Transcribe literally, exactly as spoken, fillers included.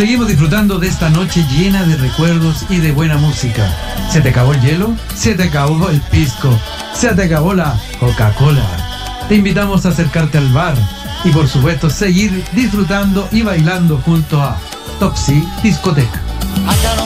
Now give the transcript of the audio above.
Seguimos disfrutando de esta noche llena de recuerdos y de buena música. ¿Se te acabó el hielo? ¿Se te acabó el pisco? ¿Se te acabó la Coca-Cola? Te invitamos a acercarte al bar y por supuesto seguir disfrutando y bailando junto a Topsy Discoteca.